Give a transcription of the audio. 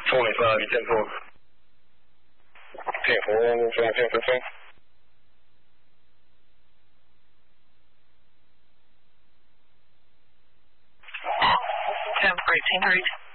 冲你上离线座，骗红。 10 1300.